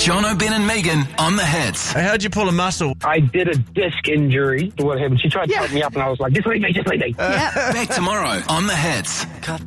Jono, Ben and Megan on the hits. Hey, how'd you pull a muscle? I did a disc injury. What happened? She tried to help me up, and I was like, just leave me. Back tomorrow on the hits. Cut